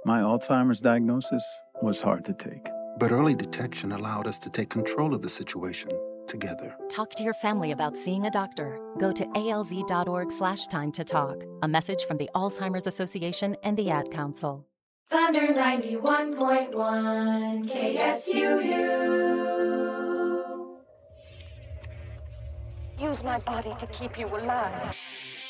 My Alzheimer's diagnosis was hard to take. But early detection allowed us to take control of the situation together. Talk to your family about seeing a doctor. Go to alz.org/time to talk. A message from the Alzheimer's Association and the Ad Council. Thunder 91.1 KSUU. Use my body to keep you alive.